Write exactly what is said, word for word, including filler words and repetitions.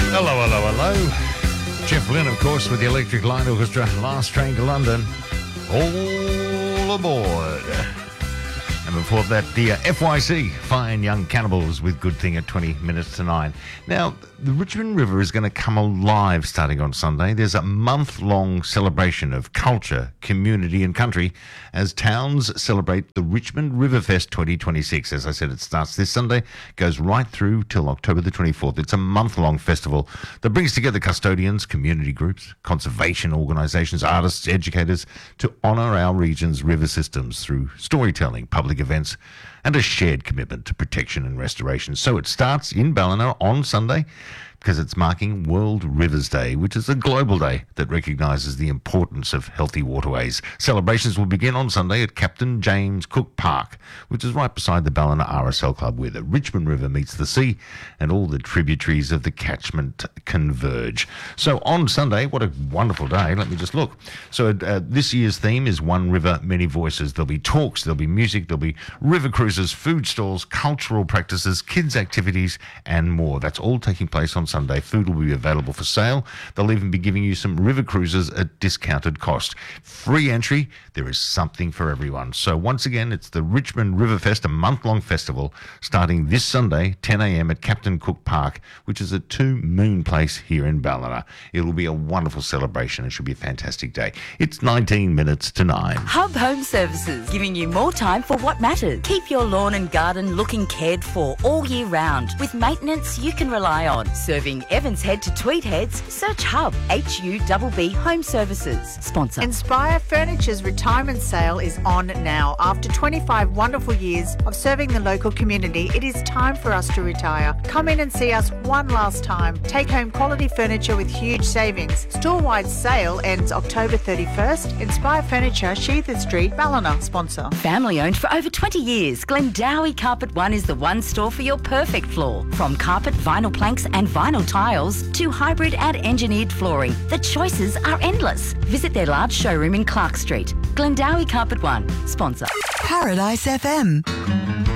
Hello, hello, hello. Jeff Lynne, of course, with the Electric Light Orchestra. Last Train to London. All aboard. And before that, the uh, F Y C, Fine Young Cannibals, with Good Thing at twenty minutes to nine. Now, the Richmond River is going to come alive starting on Sunday. There's a month-long celebration of culture, community and country as towns celebrate the Richmond Riverfest twenty twenty-six. As I said, it starts this Sunday, goes right through till October the twenty-fourth. It's a month-long festival that brings together custodians, community groups, conservation organisations, artists, educators to honour our region's river systems through storytelling, public events and a shared commitment to protection and restoration. So it starts in Ballina on Sunday because it's marking World Rivers Day, which is a global day that recognises the importance of healthy waterways. Celebrations will begin on Sunday at Captain James Cook Park, which is right beside the Ballina R S L Club, where the Richmond River meets the sea and all the tributaries of the catchment converge. So on Sunday, what a wonderful day. Let me just look. So uh, this year's theme is One River, Many Voices. There'll be talks, there'll be music, there'll be river cruises, food stalls, cultural practices, kids' activities and more. That's all taking place on Sunday. Food will be available for sale. They'll even be giving you some river cruises at discounted cost. Free entry. There is something for everyone. So once again, it's the Richmond Riverfest, a month-long festival starting this Sunday, ten a.m. at Captain Cook Park, which is at Two Moon Place here in Ballina. It'll be a wonderful celebration. It should be a fantastic day. It's nineteen minutes to nine. Hub Home Services, giving you more time for what matters. Keep your lawn and garden looking cared for all year round with maintenance you can rely on. Serving Evans Head to Tweed Heads, search Hub, H U B B Home Services. Sponsor. Inspire Furniture's retirement sale is on now. After twenty-five wonderful years of serving the local community, it is time for us to retire. Come in and see us one last time. Take home quality furniture with huge savings. Store-wide sale ends October thirty-first. Inspire Furniture, Sheether Street, Ballina. Sponsor. Family owned for over twenty years, Glendowie Carpet One is the one store for your perfect floor. From carpet, vinyl planks and vinyl tiles to hybrid and engineered flooring, the choices are endless. Visit their large showroom in Clark Street. Glendowie Carpet One. Sponsor. Paradise F M.